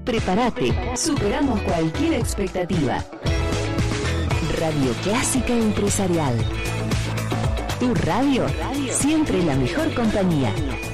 Prepárate, superamos cualquier expectativa. Radio Clásica Empresarial. Tu radio, siempre la mejor compañía.